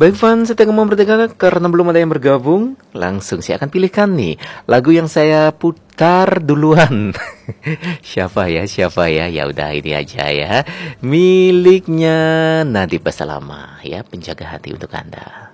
Baik fans, setengah mau merdeka karena belum ada yang bergabung. Langsung saya akan pilihkan nih lagu yang saya putar duluan. Siapa ya? Siapa ya? Ya udah ini aja ya. Miliknya Nadib Basalama ya, Penjaga Hati untuk Anda.